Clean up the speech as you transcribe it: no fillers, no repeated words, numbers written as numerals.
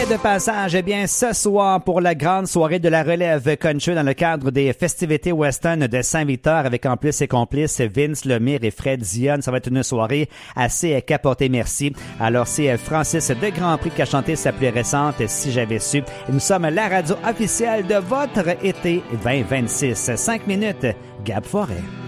de passage, eh bien, ce soir, pour la grande soirée de la relève country dans le cadre des festivités western de Saint-Victor avec en plus ses complices Vince Lemire et Fred Dionne. Ça va être une soirée assez capotée, merci. Alors, c'est Francis de Grand Prix qui a chanté sa plus récente, Si j'avais su. Nous sommes la radio officielle de votre été 2026. 5 minutes, Gab Forêt.